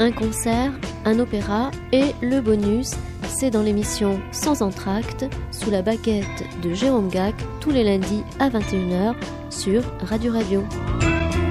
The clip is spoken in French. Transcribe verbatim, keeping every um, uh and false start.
un concert, un opéra et le bonus, c'est dans l'émission Sans entracte, sous la baguette de Jérôme Gac, tous les lundis à vingt et une heures sur Radio Radio.